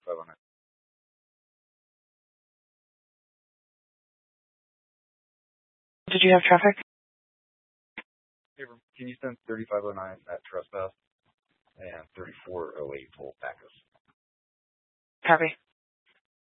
3509. Did you have traffic? Hey, can you send 3509 at trespass and 3408 Volt Bacchus? Copy.